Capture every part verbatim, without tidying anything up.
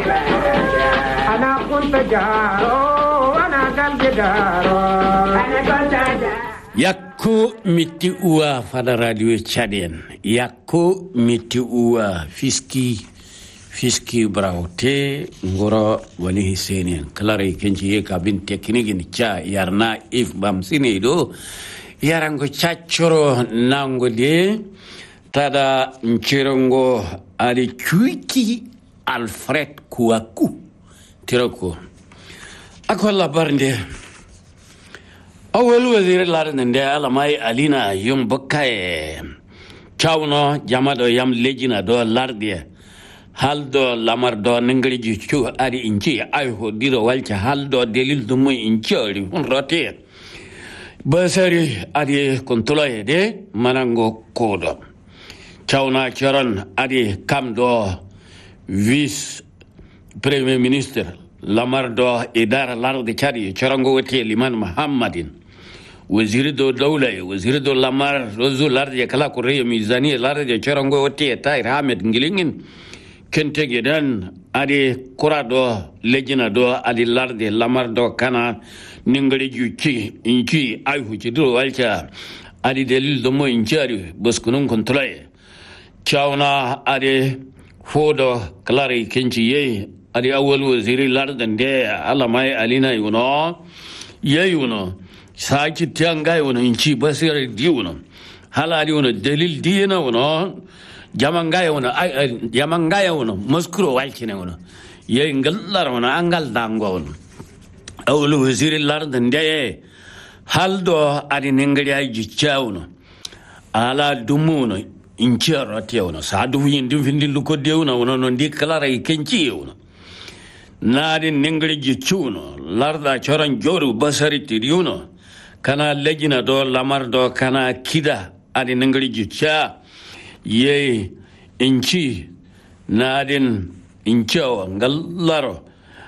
ana kunta jaro ana galge daro ana kunta yakko mitti uwa fada radio Tchadien yakko mitti uwa fiski fiski brawte ngoro wani hiseni klare kenji ye kabin tekniki ni cha yarna if bam sinedo yarango chachoro nango de tada nchirongo ali kuiki Alfred Kouakou tiroko akola barnde awelu wazir larnde ala mai alina yum bakaye chawno jamado yam lejina do larde haldo lamar do nengri ju ari inci ay ho diro walcha haldo delil dum inci ari on rote basari ari kontrole de manango kodo chawna charon ari kamdo vice premier ministre lamar do idara larde chari charango wote liman muhammadin waziri do dawla waziri do lamar rozu larde kala ko reyo mizani larde charango wote tayr ahmed ngilingin kente gidan adi kurado lejina do adi larde lamar do kana ningari juki inki ay huci do walcha adi delil do mo injari boskunun kontrole chawna adi fodo klari kenci ye adi awal waziri larde de alamai alina yuno ye yuno saki tianga yuno inki basir diuno hala adi yuno delil dina yuno jamangaya wono jamangaya wono maskuro walkine wono ye ngallar wono angal dango wono awlu wazir larde ndeye haldo adi nengari ay jicawno ala dumuno inchero tewno sa du yindi findi luko dewno wono no ndi kala kenci wono naadi nengari jicuno larda choran joru basari tiriuno kana lejina do lamar do kana kida adi nengari jicha ye inci nadin incewa ngallaro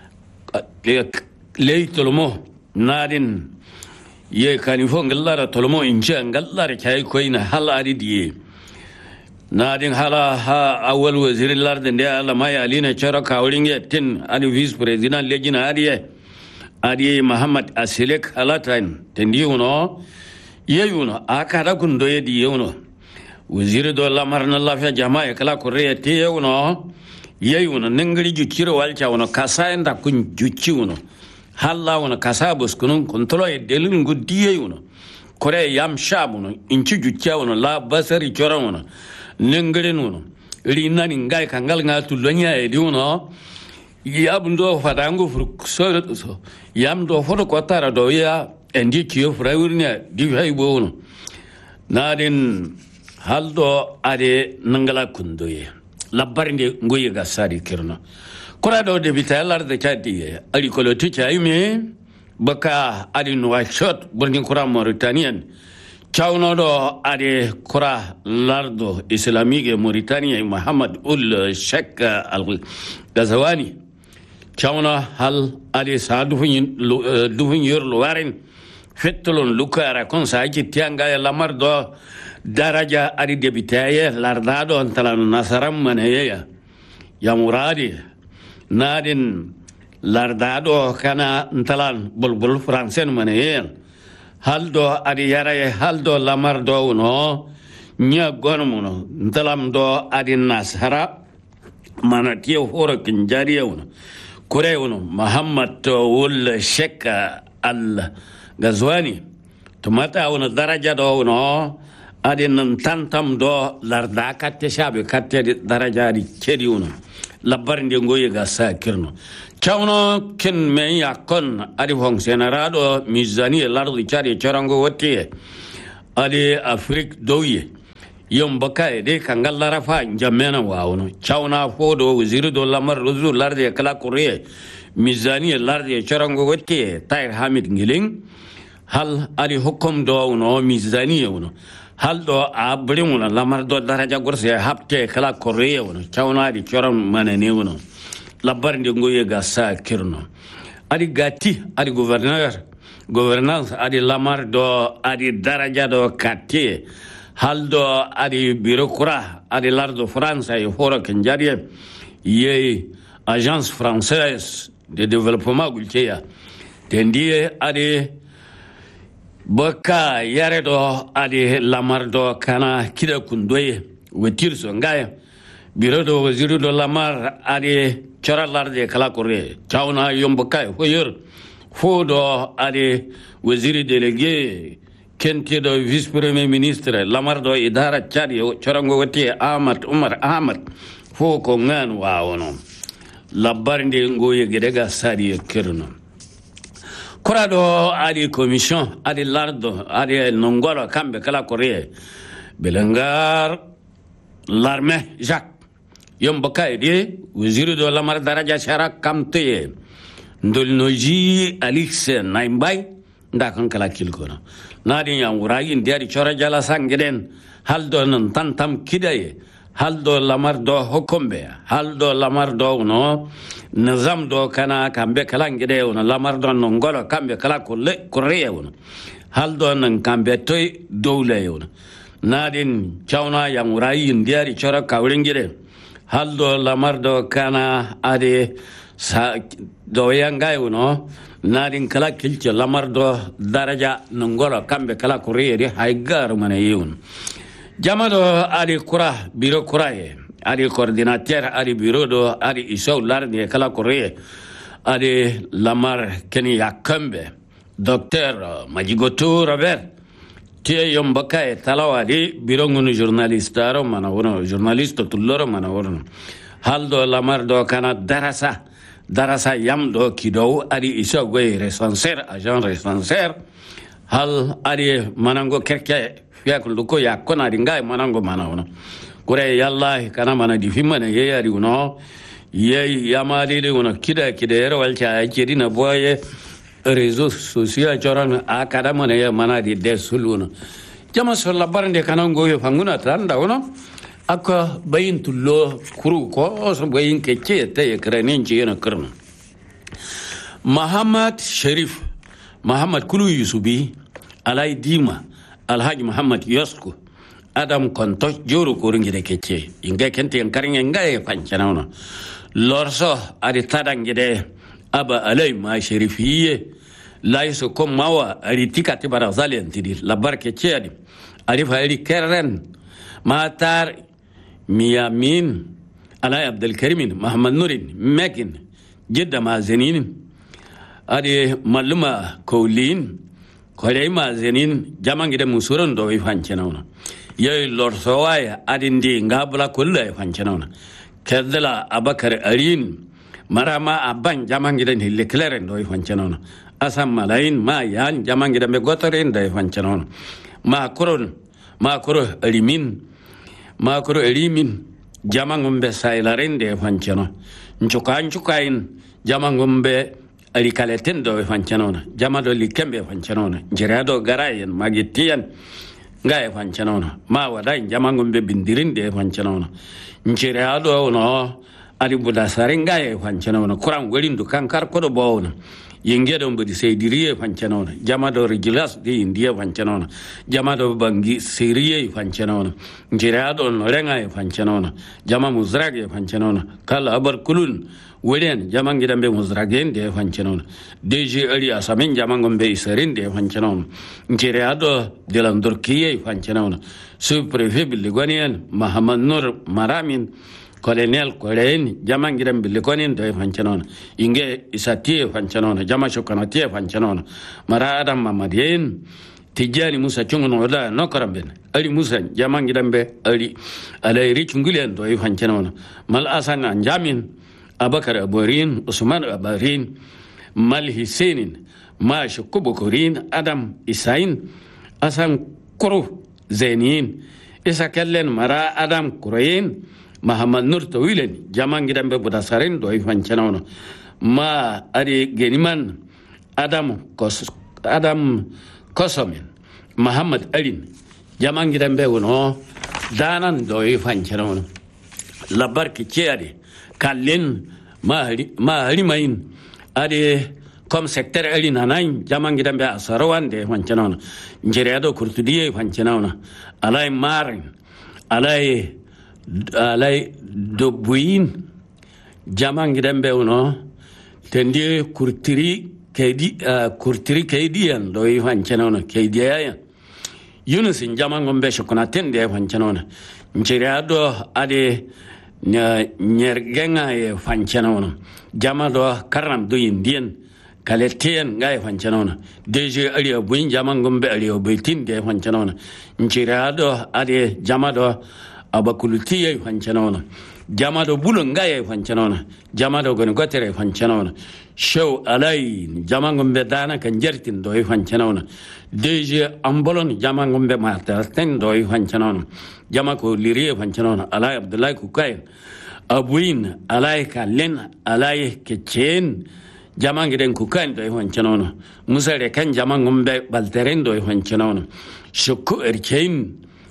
ley tolmo nadin ye kanifo ngallara tolmo ince ngallara kay koyna halari diye nadin hala ha awal wazir larde de ala may alina chara kawringe tin ani vice president lejina ariye ariye muhammad asilek halatan tendi uno ye uno akara kundo ye diye uno waziri do lamarna lafiya jama'a kala korea te yewno yeyuno nengri juciro walcha wono kasa enda kun jucci wono halla wono kasa bos kunun kontrol e delin guddi yeyuno korea yam shabuno inci juccia wono la basari choran wono nengri wono rinani ngai kangal ngatu lonya e diuno yabundo fadango fur so so yam do fodo kotara do ya endi kiyo frawurnya di haybo wono nadin haldo ade nangala kundoye labbarnde ngoye gasari kirno kurado de bitalar de chadi ali koloti chayme baka adi no shot burni kura Mauritanian chawno do ade kura lardo islamique Mauritania Muhammad ul Sheikh al Ghazawani chawno hal ade sadu fin dufin yor luwarin fettolon lukara kon saaji tianga ya lamar do daraja ari debitaye lardado antalan nasaram maneya ya muradi nadin lardado kana antalan bulbul francen maneya haldo ari yaraye haldo lamar do no nya gonmuno antalam do ari nasara manatiyo horo kinjariya uno kore uno muhammad wul Sheikh al Ghazwani tumata uno daraja do no adi nan tantam do larda katte shabe katte daraja di kedi uno labbar ndi ngoye ga sakirno chawno ken men yakon adi hong senarado mizani lardi chari charango wotte adi afrik doye yom bakaye de kangal larafa jamena wawno chawna fodo waziri do lamar ruzu lardi kala kore mizani lardi charango wotte tayr hamid ngiling hal adi hukum do no mizani uno haldo a brimuna lamar do daraja gorse hapte kala korea wono chawna di choram manene wono labbar ndi ngoye ga sa kirno adi gati adi gouverneur gouvernance adi lamar do adi daraja do katti haldo adi bureaucrat adi lardo france ay horo kanjariye ye agence française de développement gulkeya tendie ade baka yare do ade lamar do kana kida kundoye wetir so ngaya biro do waziri do lamar ade choralar de kala kore chauna yomboka hoyor fodo ade waziri délégué kente do vice premier ministre lamar do idara chadi chorango wati Ahmad Umar Ahmad fo ko ngan wawono labbar ndi ngoye gedega sadi kerno korado adi commission adi lardo adi nongolo kambe kala kore belangar l'armée Jacques yomboka edi waziri do lamar daraja shara kamte ndol noji Alix Naimbay ndakan kala kilkono nadi yang uragi ndiari chora jala sangeden haldo nan tantam kidaye haldo lamar do hokombe haldo lamar do no nizam do kana kambe kala ngide no lamar do no ngolo kambe kala kulle kurriye no haldo nan kambe toy dowle yo nadin chawna yang uragi ndiari chora kawlingide haldo lamar do kana ade sa do yangay no nadin kala kilce lamar do daraja nongolo kambe kala kuriyeri haygar mana yun jamado ari kura biro kuraye ari coordinateur ari biro do ari isaw larde kala kuriye ari lamar keni yakambe docteur Majigoto Robert tie yombaka talawadi biro ngunu journaliste aro mana wono journaliste tulloro mana wono haldo lamar do kana darasa darasa yam do kido ari isa goy responsaire agent responsaire hal ari manango kerke fiakul ko yakona ringa manango manawono kure yalla kana mana difimane ye ari uno ye yamali de uno kida kida ero walcha akiri na boye réseaux sociaux joran akada mana ye mana di desuluno jama so labarande kana ngoyo fanguna tanda uno aka bayin tullo kuru ko so bayin kece ta yakranin ji yana karna Muhammad Sharif Muhammad Kulu Yusubi Alai Dima Alhaji Muhammad Yosku Adam Konto joro koringi de kece inga kente yankarin inga panchana lorso ari tadangide aba alai ma sharifiye laiso kom mawa ari tikati barazali antidi labar kece adi ari fa ari kerren matar Miyamin Alai Abdul Karimin Muhammad Nurin Mekin Jeddah Mazenin ade maluma Kolin Kolei Mazenin jaman gida musuron do wi fancenawna yey lor sowaya adindi ngabla kulla fancenawna kedla Abakar Arin marama aban jaman gida hille kleren do wi fancenawna asam malain ma yan jaman gida me gotoren do wi fancenawna ma koron ma koro alimin makoro elimin jamangumbe sailarende fanchano nchuka nchukain jamangumbe alikaleten do fanchano jamado likembe fanchano jirado garayen magitian ngaye fanchano ma wadai jamangumbe bindirinde fanchano njirado no ali buda saringaye fanchano kuran golindu kankar kodo bawna yengedon budi seydiriye fancanona jamado rigilas de india fancanona jamado bangi siriye fancanona njirado no renga fancanona jama muzrage fancanona kala abar kulun weden jamangi dambe muzragen de fancanona dj ali asamen jamangombe isarin de fancanona njirado de landorkiye fancanona sous-préfet biligonian Muhammad Nur Maramin colonel Kolen jaman gidan bilikonin da fancanona inge isatiye fancanona jama shokanatiye fancanona mara adam mamadien tijani musa chungono wala nokaramben ali musa jaman gidan be ali alai richungulen do fancanona mal asan anjamin Abakar Aborin Usman Abarin mal Hisenin ma shukubukurin adam isain asan kuru zenin isa kellen mara adam kurayin Muhammad Nur Tawilen jaman gidan be budasarin do fancanona ma ari geniman Adam Kos Adam Kosomin Muhammad Alin jaman gidan be wono danan do fancanona labar ki ciade kallen ma ma rimain ade comme secteur Alin anan jaman gidan be asarawan de fancanona njereado kurtudiye fancanona alay marin alay alay dobuin jaman gidan be uno tendi kurtiri kedi uh, kurtiri kediyan do yi fancenona kediyan Yunus in jaman gombe shukuna tende fancenona njira do ade nyergenga ye fancenona jama do karam do indien kaletian ga ye fancenona deje aliya buin jaman gombe aliya buitin de fancenona njira do ade jama do abakuluti ye fancenona jama do bulun ga ye fancenona jama do gon gotere fancenona show alai jama gombe dana kan jertin do ye fancenona deje ambolon jama gombe mata ten do ye fancenona jama ko liriye fancenona alai abdullahi kukain abuin alai kalen alai kechen jama ngiden kukain do ye fancenona musa re kan jama gombe balteren do ye fancenona shokko erkein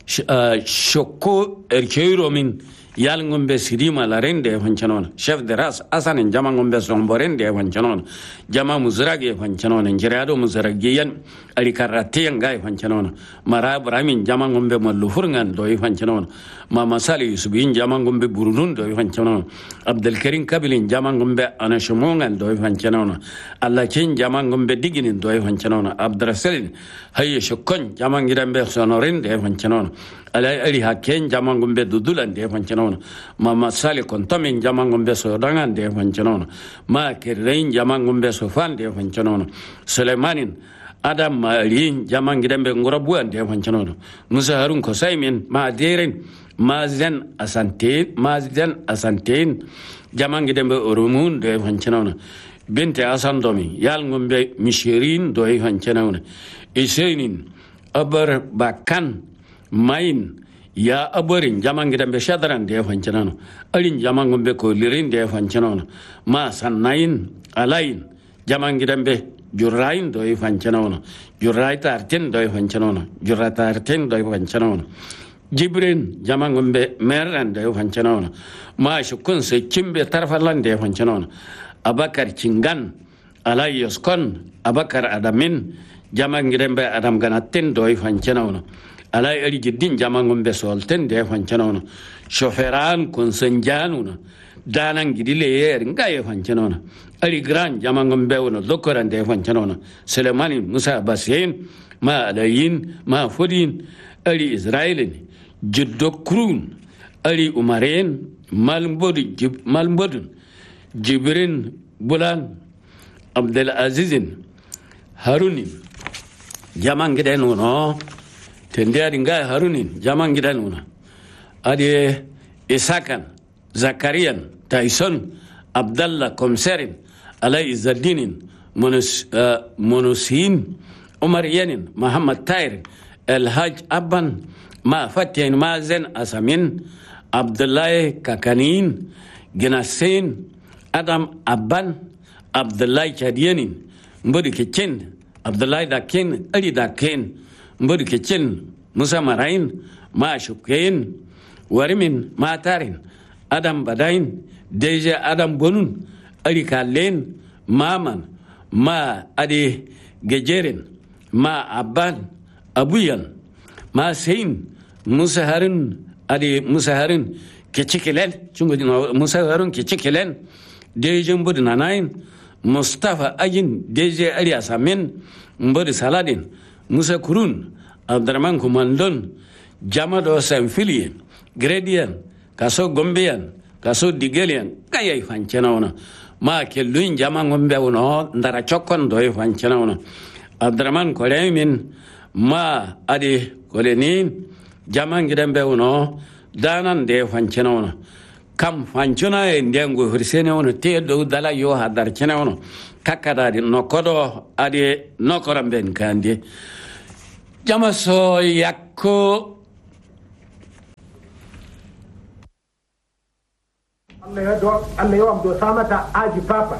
shokko erkeiro min yal ngombe sidima la rende fancanona chef de race asanen jama ngombe somborende fancanona jama muzrage fancanona njirado muzrage yan ali karate ngai fancanona mara bramin jama ngombe malufurngan do fancanona mama sali yusubin jama ngombe burunun do fancanona abdul karim kabilin jama ngombe anashumongan do fancanona allah kin jama ngombe diginin do fancanona abdrasalin haye shokon jama ngirambe sonorende fancanona alai ali haken jama ngombe dudulan de fancanona mama sali kontomin jama ngombe so dangan de fancanona ma kerrein jama ngombe so fan de fancanona sulaimanin adam malin jama ngidambe ngorabuan de fancanona musa harun kosaimin ma deren ma zen asante ma zen asante jama ngidambe orumun de fancanona binte asandomi yal ngombe mishirin do fancanona isenin abar bakan main ya abarin jaman gidan be shadaran da ya fancinano alin jaman gombe ko lirin da ya fancinano ma sannayin alayin jaman gidan be jurrain do ya fancinano jurrai tartin do ya fancinano jurrai tartin do ya fancinano jibrin jaman gombe meran da ya fancinano ma shukun sai kimbe tarfalan da ya fancinano abakar cingan alay yoskon abakar adamin jaman gidan be adam ganatin do ya fancinano alay ari jiddin jama ngombe solten de fancanona shoferan konsanjanuna danan gidile yer ngaye fancanona ari gran jama ngombe wono dokoran de fancanona sulemani musa basin ma alayin ma fodin ari israelin jiddo krun ari umaren malmbodi malmbodun jibrin bulan abdul azizin haruni jama ngiden wono tende adi ngai harunin jaman gidan una adi isakan zakarian tyson abdallah komserin alai izzadinin monus uh, monusin umar yanin muhammad tair el haj abban ma fatin mazen asamin abdullahi kakanin ginasin adam abban abdullahi chadiyanin mbodi kitchen abdullahi dakin ali dakin mbodi kitchen musa marain ma shukain warimin matarin adam badain deja adam bonun ali kalen maman ma adi gejerin ma abban abuyan ma sein musa harin adi musa harin keçikilen çünkü musa harin keçikilen deja mbodi nanain mustafa ajin deja ali asamin mbodi saladin musa kurun abdurrahman kumandon jamado sanfilian gradian kaso gombean kaso digelian kaya fanchana ona ma kelluin jama gombe wono ndara chokon do fanchana ona abdurrahman kolemin ma adi kolenin jama ngidambe wono danan de fanchana ona kam fanchuna e ndengo hirsene wono te do dala yo hadar chena wono kakada di nokodo adi nokoramben kandi jama so yakko Allah ya do Allah ya amdo samata aji papa